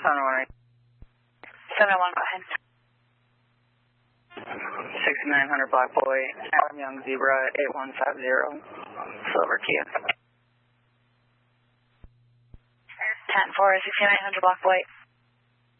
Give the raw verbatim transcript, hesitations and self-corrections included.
seven one eight. seven one, go ahead. sixty-nine hundred Black Boy, Adam Young Zebra, eight one five zero, Silver Kia. ten four, sixty-nine hundred Black Boy.